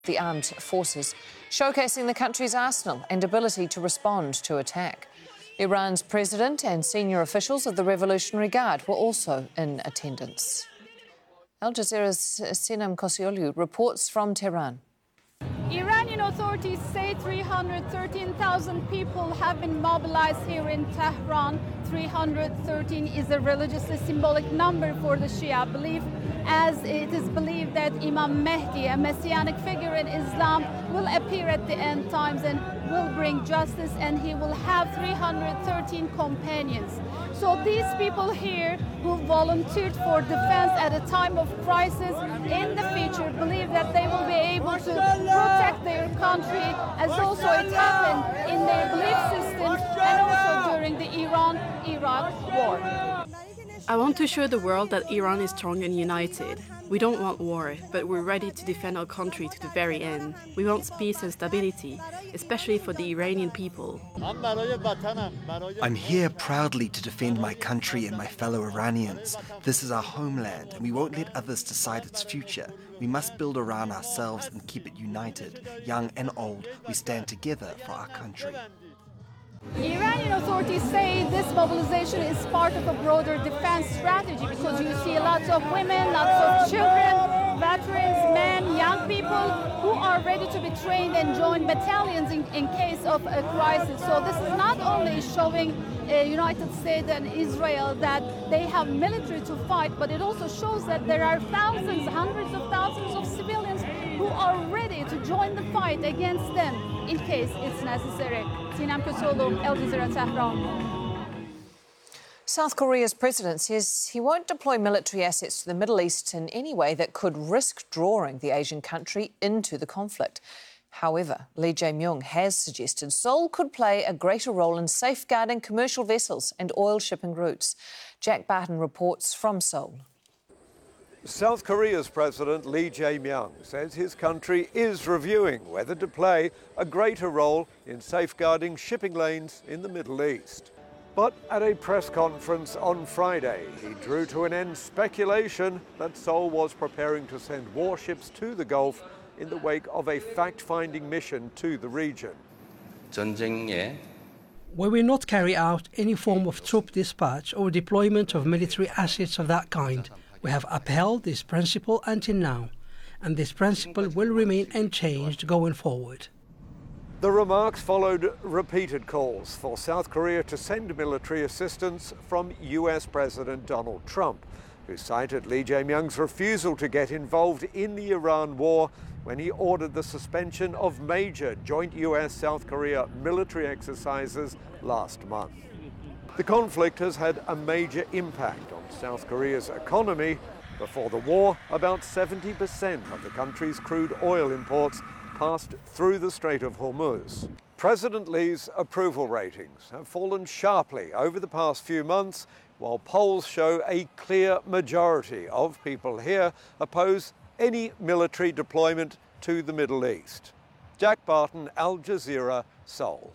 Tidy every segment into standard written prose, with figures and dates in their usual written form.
the armed forces, showcasing the country's arsenal and ability to respond to attack. Iran's president and senior officials of the Revolutionary Guard were also in attendance. Al Jazeera's Sinem Kosioglu reports from Tehran. Iranian authorities say 313,000 people have been mobilized here in Tehran. 313 is a religiously symbolic number for the Shia belief, as it is believed that Imam Mehdi, a messianic figure in Islam, will appear at the end times and will bring justice, and he will have 313 companions. So these people here who volunteered for defense at a time of crisis in the future believe that they will be able to protect their country, as also it happened in their belief system and also during the Iran-Iraq war. I want to show the world that Iran is strong and united. We don't want war, but we're ready to defend our country to the very end. We want peace and stability, especially for the Iranian people. I'm here proudly to defend my country and my fellow Iranians. This is our homeland, and we won't let others decide its future. We must build Iran ourselves and keep it united. Young and old, we stand together for our country. Iranian authorities say this mobilization is part of a broader defense strategy, because you see lots of women, lots of children, veterans, men, young people who are ready to be trained and join battalions in case of a crisis. So this is not only showing United States and Israel that they have military to fight, but it also shows that there are thousands, hundreds of thousands of civilians who are ready to join the fight against them in case it's necessary. Sinem Kosioglu, Al Jazeera, Tehran. South Korea's president says he won't deploy military assets to the Middle East in any way that could risk drawing the Asian country into the conflict. However, Lee Jae-myung has suggested Seoul could play a greater role in safeguarding commercial vessels and oil shipping routes. Jack Barton reports from Seoul. South Korea's President Lee Jae-myung says his country is reviewing whether to play a greater role in safeguarding shipping lanes in the Middle East. But at a press conference on Friday, he drew to an end speculation that Seoul was preparing to send warships to the Gulf in the wake of a fact-finding mission to the region. We will not carry out any form of troop dispatch or deployment of military assets of that kind. We have upheld this principle until now, and this principle will remain unchanged going forward. The remarks followed repeated calls for South Korea to send military assistance from US President Donald Trump, who cited Lee Jae-myung's refusal to get involved in the Iran war when he ordered the suspension of major joint US-South Korea military exercises last month. The conflict has had a major impact on South Korea's economy. Before the war, about 70% of the country's crude oil imports passed through the Strait of Hormuz. President Lee's approval ratings have fallen sharply over the past few months, while polls show a clear majority of people here oppose any military deployment to the Middle East. Jack Barton, Al Jazeera, Seoul.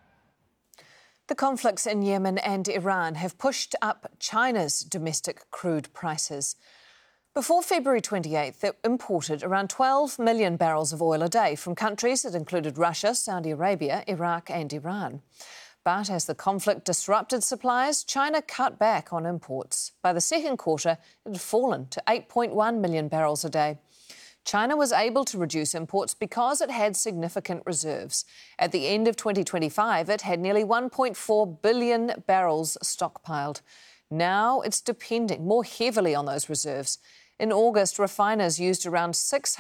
The conflicts in Yemen and Iran have pushed up China's domestic crude prices. Before February 28th, it imported around 12 million barrels of oil a day from countries that included Russia, Saudi Arabia, Iraq and Iran. But as the conflict disrupted supplies, China cut back on imports. By the second quarter, it had fallen to 8.1 million barrels a day. China was able to reduce imports because it had significant reserves. At the end of 2025, it had nearly 1.4 billion barrels stockpiled. Now it's depending more heavily on those reserves. In August, refiners used around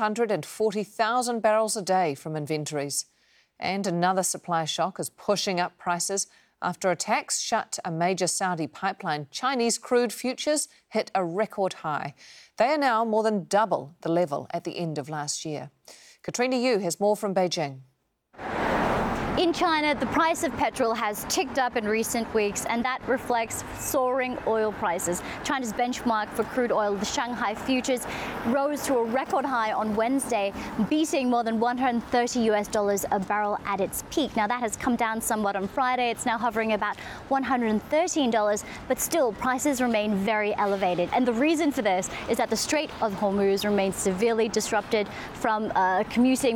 640,000 barrels a day from inventories. And another supply shock is pushing up prices. After attacks shut a major Saudi pipeline, Chinese crude futures hit a record high. They are now more than double the level at the end of last year. Katrina Yu has more from Beijing. In China, the price of petrol has ticked up in recent weeks, and that reflects soaring oil prices. China's benchmark for crude oil, the Shanghai futures, rose to a record high on Wednesday, beating more than $130 a barrel at its peak. Now, that has come down somewhat on Friday. It's now hovering about $113, but still, prices remain very elevated. And the reason for this is that the Strait of Hormuz remains severely disrupted from commuting